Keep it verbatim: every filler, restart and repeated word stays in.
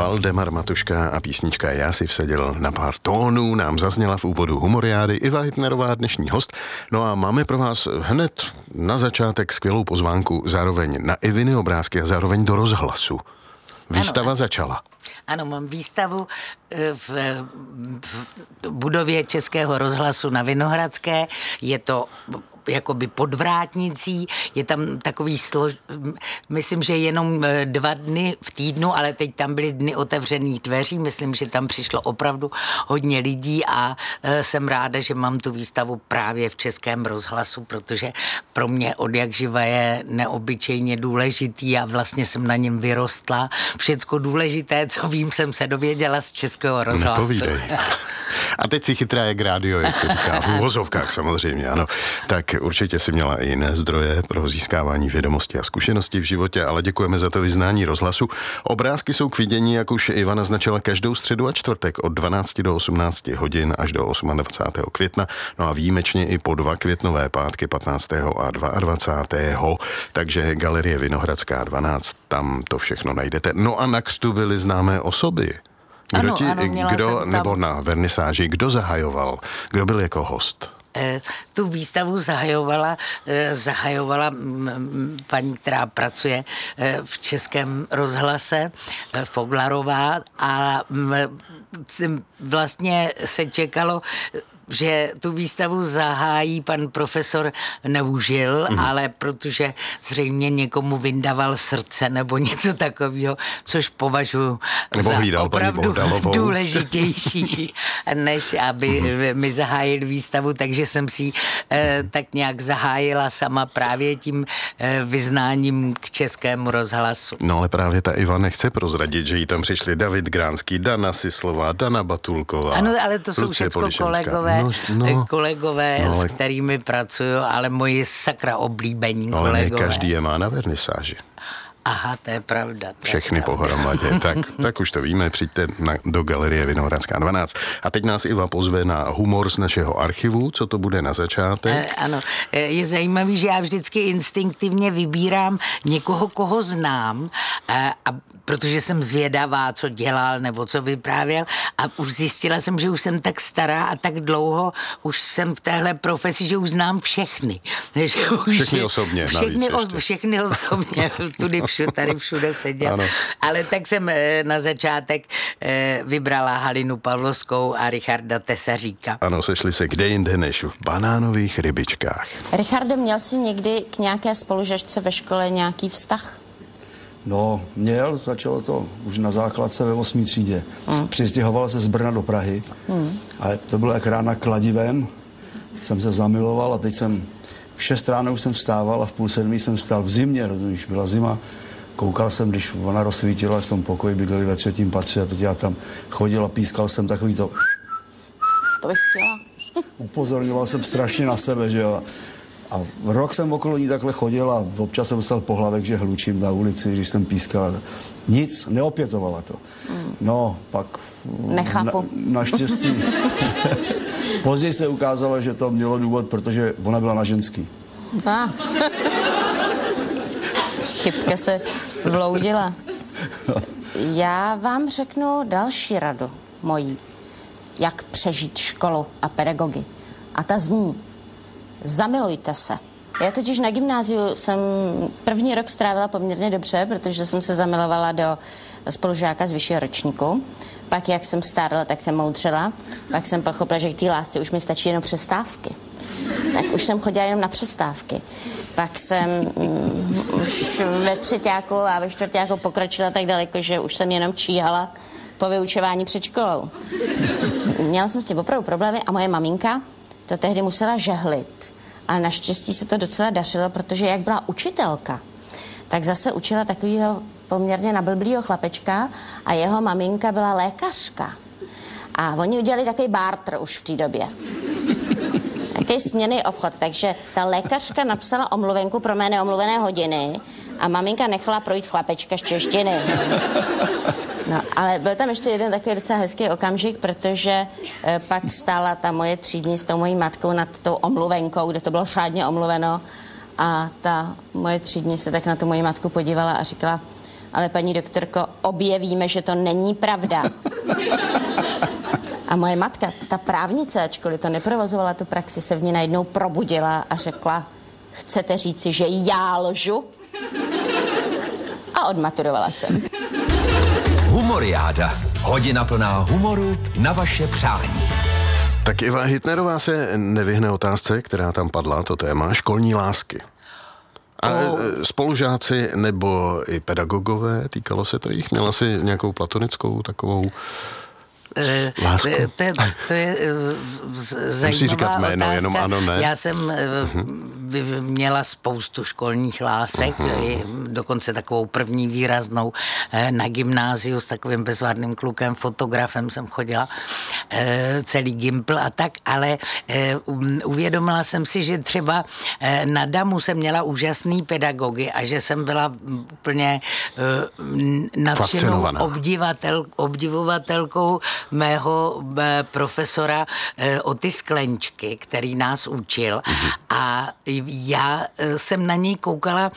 Valdemar Matuška a písnička Já si vsadil na pár tónů nám zazněla v úvodu Humoriády. Iva Hytnerová, dnešní host. No a máme pro vás hned na začátek skvělou pozvánku zároveň na Iviny obrázky a zároveň do rozhlasu. Výstava ano, začala. Ano, mám výstavu v, v budově Českého rozhlasu na Vinohradské. Je to jakoby podvrátnicí, je tam takový slož... Myslím, že jenom dva dny v týdnu, ale teď tam byly dny otevřených dveří, myslím, že tam přišlo opravdu hodně lidí a jsem ráda, že mám tu výstavu právě v Českém rozhlasu, protože pro mě od jak živa je neobyčejně důležitý a vlastně jsem na něm vyrostla. Všecko důležité, co vím, jsem se dověděla z Českého rozhlasu. Nepovídej. A teď si chytrá jak rádio, jak se říká, v uvozovkách samozřejmě, ano. Tak určitě si měla i jiné zdroje pro získávání vědomostí a zkušeností v životě, ale děkujeme za to vyznání rozhlasu. Obrázky jsou k vidění, jak už Iva naznačila, každou středu a čtvrtek od dvanácti do osmnácti hodin až do dvacátého osmého května, no a výjimečně i po dva květnové pátky patnáctého a dvacátého druhého Takže Galerie Vinohradská dvanáct, tam to všechno najdete. No a na křtu byly známé osoby. Kdo ano, ti, ano, kdo, tam... nebo na vernisáži, kdo zahajoval, kdo byl jako host? Tu výstavu zahajovala, zahajovala paní, která pracuje v Českém rozhlase, Foglarová, a vlastně se čekalo, že tu výstavu zahájí pan profesor Neužil, mm. ale protože zřejmě někomu vyndaval srdce nebo něco takového, což považuji za opravdu důležitější, než aby mi zahájil výstavu, takže jsem si eh, tak nějak zahájila sama právě tím eh, vyznáním k Českému rozhlasu. No ale právě ta Iva nechce prozradit, že jí tam přišli David Gránský, Dana Sislová, Dana Batulková. Ano, ale to jsou všechno kolegové. No, no, kolegové, no, ale... s kterými pracuju, ale moji sakra oblíbení ale kolegové. Ale ne každý je má na vernisáži. Aha, to je pravda. To Všechny je pravda. pohromadě. tak, tak už to víme, přijďte na, do Galerie Vinohradská dvanáct. A teď nás Iva pozve na humor z našeho archivu. Co to bude na začátek? E, ano, je zajímavý, že já vždycky instinktivně vybírám někoho, koho znám, e, a protože jsem zvědavá, co dělal nebo co vyprávěl, a už zjistila jsem, že už jsem tak stará a tak dlouho už jsem v téhle profesi, že už znám všechny. Že už všechny osobně. Všechny, o, všechny osobně. Tudy všude, tady všude seděl. Ano. Ale tak jsem na začátek vybrala Halinu Pavlovskou a Richarda Tesaříka. Ano, sešli se kde jinde než v Banánových rybičkách. Richarde, měl jsi někdy k nějaké spolužačce ve škole nějaký vztah? No, měl, začalo to už na základce ve osmé třídě. Hmm. Přistěhoval se z Brna do Prahy, hmm. a to bylo jak rána kladivem. Jsem se zamiloval a teď jsem v šest ráno už jsem vstával a v půl sedmí jsem vstal v zimě, rozumíš, byla zima. Koukal jsem, když ona rozsvítila v tom pokoji, bydleli ve třetím patře a teď já tam chodil a pískal jsem takový to... To bych chtěla. Upozorňoval jsem strašně na sebe, že jo. A rok jsem okolo ní takhle chodil a občas jsem dostal pohlavek, že hlučím na ulici, když jsem pískal. Nic, neopětovala to. No, pak... Nechápu. Na, naštěstí. Později se ukázalo, že to mělo důvod, protože ona byla na ženský. Ah. Chybka se vloudila. Já vám řeknu další radu mojí, jak přežít školu a pedagogy. A ta zní: zamilujte se. Já totiž na gymnáziu jsem první rok strávila poměrně dobře, protože jsem se zamilovala do spolužáka z vyššího ročníku. Pak, jak jsem stárla, tak jsem moudřela. Pak jsem pochopila, že k té lásce už mi stačí jenom přestávky. Tak už jsem chodila jenom na přestávky. Pak jsem mm, už ve třetíku a ve čtvrtíku pokročila tak daleko, že už jsem jenom číhala po vyučování před školou. Měla jsem s tím opravdu problémy a moje maminka to tehdy musela žehlit. Ale naštěstí se to docela dařilo, protože jak byla učitelka, tak zase učila takového poměrně nablblýho chlapečka a jeho maminka byla lékařka. A oni udělali takový barter už v té době. Takový směnný obchod, takže ta lékařka napsala omluvenku pro mé neomluvené hodiny a maminka nechala projít chlapečka z češtiny. No, ale byl tam ještě jeden takový docela hezký okamžik, protože e, pak stála ta moje třídní s tou mojí matkou nad tou omluvenkou, kde to bylo řádně omluveno, a ta moje třídní se tak na tu moji matku podívala a říkala: ale paní doktorko, objevíme, že to není pravda. A moje matka, ta právnice, ačkoliv to neprovozovala tu praxi, se v ní najednou probudila a řekla, chcete říci, že já lžu? A odmaturovala jsem. Humoriáda. Hodina plná humoru na vaše přání. Tak Iva Hitnerová se nevyhne otázce, která tam padla, to téma školní lásky. A oh. spolužáci nebo i pedagogové, týkalo se to jich? Měla si nějakou platonickou takovou lásku? To, to, to je zajímavá Musí říkat jméno, otázka. jenom ano, ne? Já jsem uh-huh. měla spoustu školních lásek, uh-huh. dokonce takovou první výraznou na gymnáziu s takovým bezvadným klukem, fotografem jsem chodila celý gimpl a tak, ale uvědomila jsem si, že třeba na Damu jsem měla úžasný pedagogy a že jsem byla úplně nadšenou obdivatel, obdivovatelkou mého profesora Oty Sklenčky, který nás učil a já jsem na něj koukala